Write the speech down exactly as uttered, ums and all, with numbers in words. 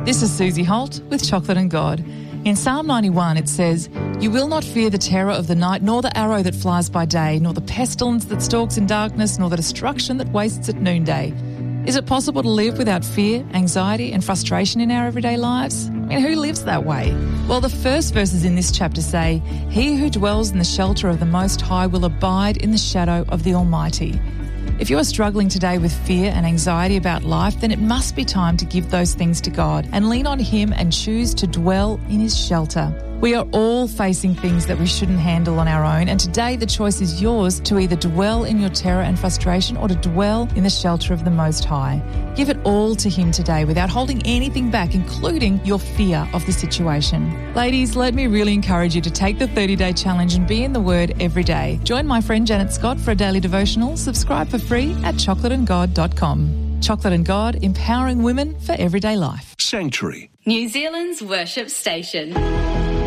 This is Susie Holt with Chocolate and God. In Psalm ninety-one it says, "You will not fear the terror of the night, nor the arrow that flies by day, nor the pestilence that stalks in darkness, nor the destruction that wastes at noonday." Is it possible to live without fear, anxiety and frustration in our everyday lives? I mean, who lives that way? Well, the first verses in this chapter say, "He who dwells in the shelter of the Most High will abide in the shadow of the Almighty." If you are struggling today with fear and anxiety about life, then it must be time to give those things to God and lean on Him and choose to dwell in His shelter. We are all facing things that we shouldn't handle on our own, and today the choice is yours to either dwell in your terror and frustration or to dwell in the shelter of the Most High. Give it all to Him today without holding anything back, including your fear of the situation. Ladies, let me really encourage you to take the thirty-day challenge and be in the Word every day. Join my friend Janet Scott for a daily devotional. Subscribe for free at chocolate and god dot com. Chocolate and God, empowering women for everyday life. Sanctuary, New Zealand's worship station.